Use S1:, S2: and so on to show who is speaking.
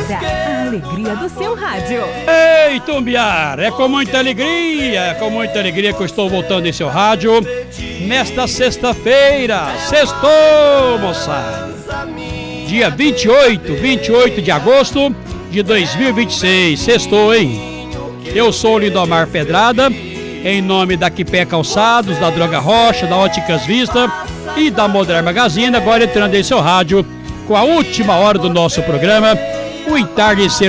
S1: Agora, a alegria do seu rádio.
S2: Ei, Tumbiara, é com muita alegria que eu estou voltando em seu rádio nesta sexta-feira. Sextou, moçada. Dia 28 de agosto de 2026. Sextou, hein? Eu sou o Lindomar Pedrada, em nome da Quipé Calçados, da Droga Rocha, da Óticas Vista e da Modern Magazine. Agora entrando em seu rádio com a última hora do nosso programa, o entardecer